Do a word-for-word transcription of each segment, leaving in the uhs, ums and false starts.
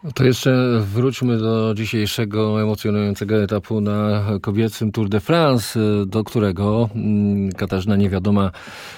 To jeszcze wróćmy do dzisiejszego emocjonującego etapu na kobiecym Tour de France, do którego Katarzyna Niewiadoma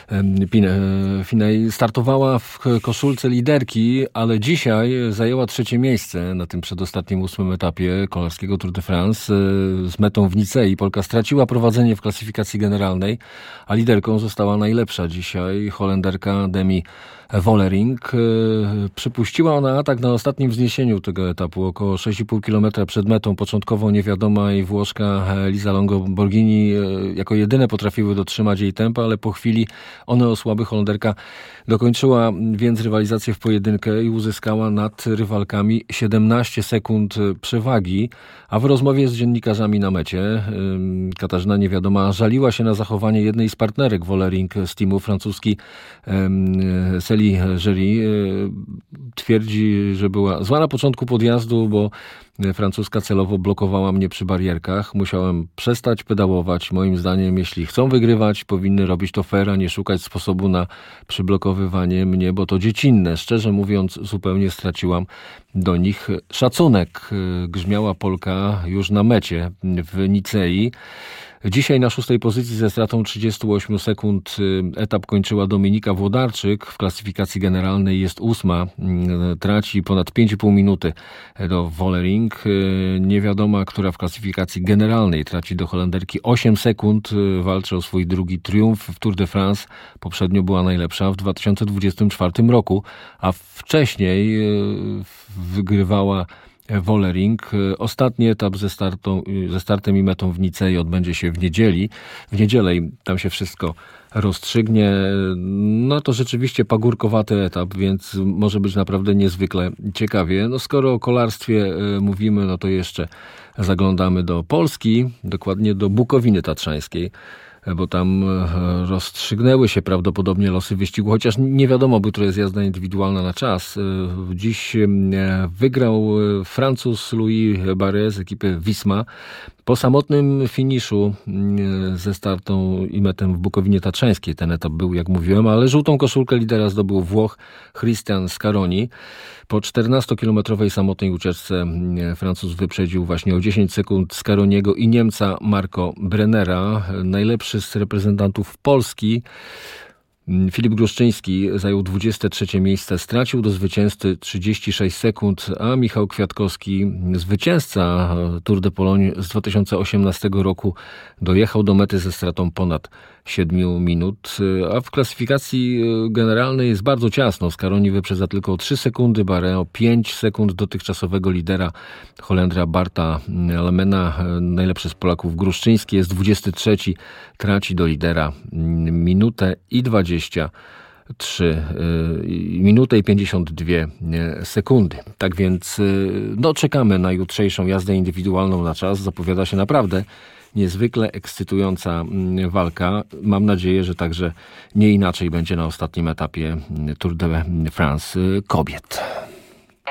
Finej startowała w koszulce liderki, ale dzisiaj zajęła trzecie miejsce na tym przedostatnim ósmym etapie kolarskiego Tour de France z metą w Nicei. Polka straciła prowadzenie w klasyfikacji generalnej, a liderką została najlepsza dzisiaj Holenderka Demi Vollering. Przypuściła ona atak na ostatnim wzniesieniu tego etapu, około sześć i pół kilometra przed metą. Początkowo Niewiadoma i Włoszka Lisa Longo-Borghini jako jedyne potrafiły dotrzymać jej tempa, ale po chwili one osłaby. Holenderka dokończyła więc rywalizację w pojedynkę i uzyskała nad rywalkami siedemnaście sekund przewagi, a w rozmowie z dziennikarzami na mecie Katarzyna Niewiadoma żaliła się na zachowanie jednej z partnerek Vollering z teamu, francuski Céline Jury. Twierdzi, że była zła na początku podjazdu, bo francuska celowo blokowała mnie przy barierkach. Musiałem przestać pedałować. Moim zdaniem, jeśli chcą wygrywać, powinny robić to fair, a nie szukać sposobu na przyblokowywanie mnie, bo to dziecinne. Szczerze mówiąc, zupełnie straciłam do nich szacunek. Grzmiała Polka już na mecie w Nicei. Dzisiaj na szóstej pozycji ze stratą trzydziestu ośmiu sekund etap kończyła Dominika Włodarczyk. W klasyfikacji generalnej jest ósma. Traci ponad pięć i pół minuty do Vollering. Niewiadoma, która w klasyfikacji generalnej traci do Holenderki osiem sekund. Walczy o swój drugi triumf w Tour de France. Poprzednio była najlepsza w dwa tysiące dwudziestym czwartym roku, a wcześniej wygrywała Vollering. Ostatni etap ze, startą, ze startem i metą w Nicei odbędzie się w niedzieli. W niedzielę tam się wszystko rozstrzygnie. No to rzeczywiście pagórkowaty etap, więc może być naprawdę niezwykle ciekawie. No skoro o kolarstwie mówimy, no to jeszcze zaglądamy do Polski, dokładnie do Bukowiny Tatrzańskiej, bo tam rozstrzygnęły się prawdopodobnie losy wyścigu, chociaż nie wiadomo, bo to jest jazda indywidualna na czas. Dziś wygrał Francuz Louis Barret z ekipy Wisma. Po samotnym finiszu ze startą i metem w Bukowinie Tatrzańskiej ten etap był, jak mówiłem, ale żółtą koszulkę lidera zdobył Włoch Christian Scaroni. Po czternastokilometrowej samotnej ucieczce Francuz wyprzedził właśnie o dziesięć sekund Scaroniego i Niemca Marco Brennera. Najlepszy z reprezentantów Polski Filip Gruszczyński zajął dwudzieste trzecie miejsce, stracił do zwycięzcy trzydzieści sześć sekund, a Michał Kwiatkowski, zwycięzca Tour de Pologne z dwa tysiące osiemnastego roku, dojechał do mety ze stratą ponad siedmiu minut, a w klasyfikacji generalnej jest bardzo ciasno. Scaroni wyprzedza tylko o trzy sekundy, Barret o pięć sekund dotychczasowego lidera Holendra Barta Lemena. Najlepszy z Polaków Gruszczyński jest dwudziesty trzeci, traci do lidera minutę i dwadzieścia trzy minutę i pięćdziesiąt dwie sekundy. Tak więc no, czekamy na jutrzejszą jazdę indywidualną na czas. Zapowiada się naprawdę niezwykle ekscytująca walka. Mam nadzieję, że także nie inaczej będzie na ostatnim etapie Tour de France kobiet.